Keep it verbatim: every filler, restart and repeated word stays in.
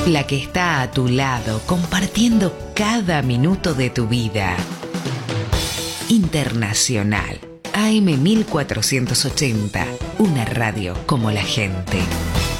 La que está a tu lado, compartiendo cada minuto de tu vida. Internacional, A M mil cuatrocientos ochenta, una radio como la gente.